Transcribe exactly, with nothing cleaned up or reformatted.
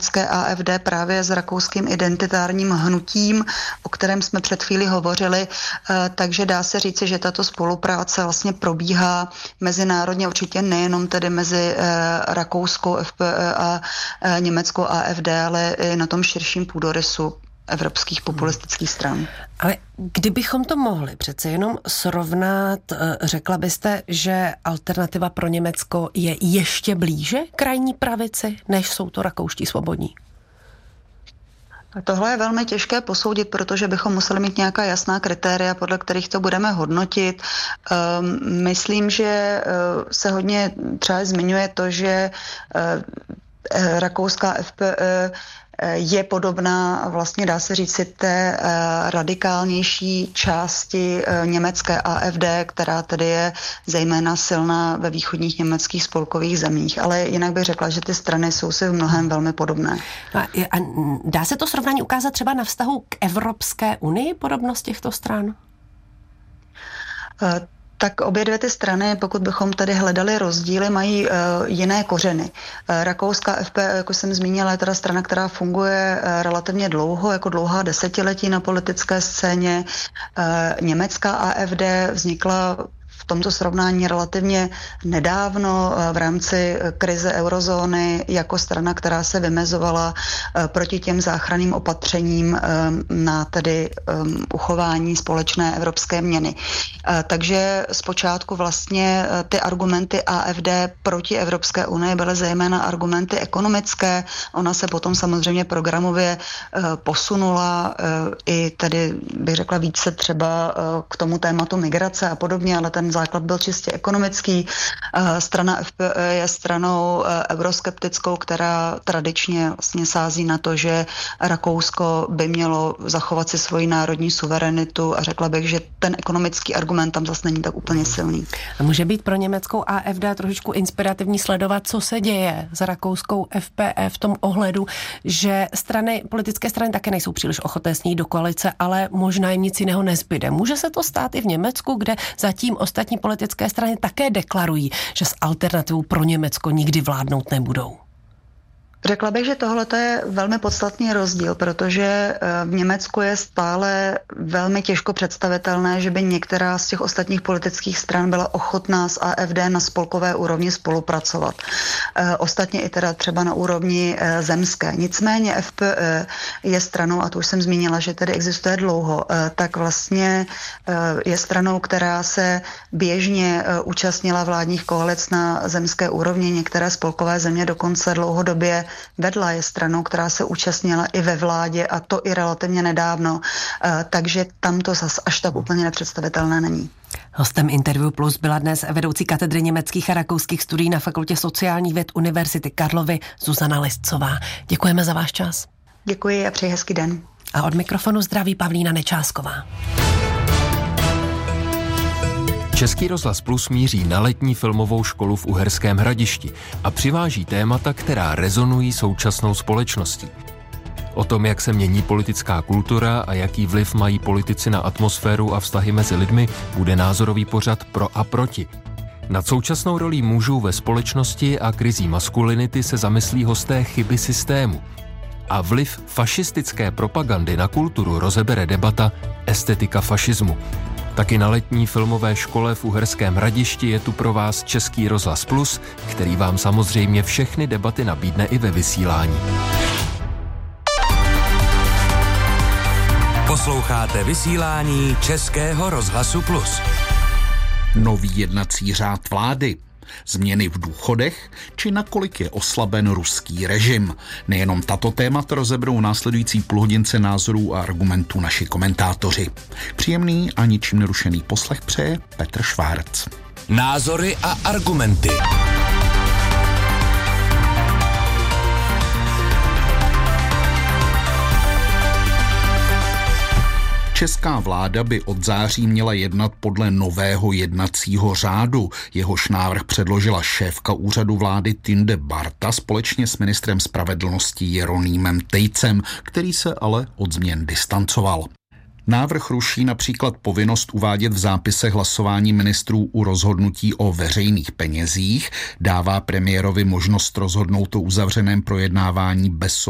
německé A F D právě s rakouským identitárním hnutím, o kterém jsme před chvílí hovořili, takže dá se říci, že tato spolupráce vlastně probíhá mezinárodně, určitě nejenom tedy mezi rakouskou F P Ö a německou A F D, ale i na tom širším půdorysu evropských populistických stran. Ale kdybychom to mohli přece jenom srovnat, řekla byste, že alternativa pro Německo je ještě blíže krajní pravici, než jsou to rakouští svobodní? Tohle je velmi těžké posoudit, protože bychom museli mít nějaká jasná kritéria, podle kterých to budeme hodnotit. Um, myslím, že uh, se hodně třeba zmiňuje to, že uh, rakouská F P Ö je podobná, vlastně dá se říct si, té radikálnější části německé A F D, která tedy je zejména silná ve východních německých spolkových zemích. Ale jinak bych řekla, že ty strany jsou si v mnohem velmi podobné. A, a dá se to srovnání ukázat třeba na vztahu k Evropské unii, podobnost těchto stran? Uh, tak obě dvě ty strany, pokud bychom tady hledali rozdíly, mají uh, jiné kořeny. Uh, rakouská F P Ö, jako jsem zmínila, je teda strana, která funguje uh, relativně dlouho, jako dlouhá desetiletí na politické scéně. Uh, německá A F D vznikla v tomto srovnání relativně nedávno v rámci krize eurozóny jako strana, která se vymezovala proti těm záchranným opatřením na tedy uchování společné evropské měny. Takže zpočátku vlastně ty argumenty A F D proti Evropské unii byly zejména argumenty ekonomické. Ona se potom samozřejmě programově posunula i tedy, bych řekla, více třeba k tomu tématu migrace a podobně, ale ten základ byl čistě ekonomický. Strana F P Ö je stranou euroskeptickou, která tradičně vlastně sází na to, že Rakousko by mělo zachovat si svoji národní suverenitu a řekla bych, že ten ekonomický argument tam zase není tak úplně silný. A může být pro německou A F D trošičku inspirativní sledovat, co se děje s rakouskou F P Ö v tom ohledu, že strany, politické strany také nejsou příliš ochotné s ní do koalice, ale možná jim nic jiného nezbyde. Může se to stát i v Německu, kde zatím ostatní politické strany také deklarují, že s alternativou pro Německo nikdy vládnout nebudou? Řekla bych, že tohle je velmi podstatný rozdíl, protože v Německu je stále velmi těžko představitelné, že by některá z těch ostatních politických stran byla ochotná s A F D na spolkové úrovni spolupracovat. Ostatně i teda třeba na úrovni zemské. Nicméně F P Ö je stranou, a to už jsem zmínila, že tedy existuje dlouho, tak vlastně je stranou, která se běžně účastnila vládních koalic na zemské úrovni. Některé spolkové země dokonce dlouhodobě vedla, je stranou, která se účastnila i ve vládě a to i relativně nedávno, takže tam to zas až tak úplně nepředstavitelné není. Hostem Interview Plus byla dnes vedoucí katedry německých a rakouských studií na Fakultě sociálních věd Univerzity Karlovy Zuzana Liscová. Děkujeme za váš čas. Děkuji a přeji hezký den. A od mikrofonu zdraví Pavlína Nečásková. Český rozhlas Plus míří na letní filmovou školu v Uherském Hradišti a přiváží témata, která rezonují současnou společností. O tom, jak se mění politická kultura a jaký vliv mají politici na atmosféru a vztahy mezi lidmi, bude názorový pořad Pro a proti. Nad současnou rolí mužů ve společnosti a krizí maskulinity se zamyslí hosté Chyby systému. A vliv fašistické propagandy na kulturu rozebere debata Estetika fašismu. Taky na letní filmové škole v Uherském Hradišti je tu pro vás Český rozhlas Plus, který vám samozřejmě všechny debaty nabídne i ve vysílání. Posloucháte vysílání Českého rozhlasu Plus. Nový jednací řád vlády, změny v důchodech, či nakolik je oslaben ruský režim. Nejenom tato témata rozeberou následující půlhodince názorů a argumentů naši komentátoři. Příjemný a ničím nerušený poslech přeje Petr Švárc. Názory a argumenty. Česká vláda by od září měla jednat podle nového jednacího řádu. Jehož návrh předložila šéfka úřadu vlády Tinde Barta společně s ministrem spravedlnosti Jeronýmem Tejcem, který se ale od změn distancoval. Návrh ruší například povinnost uvádět v zápisech hlasování ministrů u rozhodnutí o veřejných penězích, dává premiérovi možnost rozhodnout o uzavřeném projednávání bez